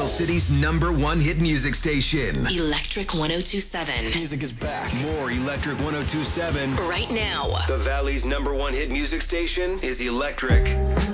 Capital City's #1 hit music station. Electric 1027. Music is back. More Electric 1027. Right now. The Valley's #1 hit music station is Electric.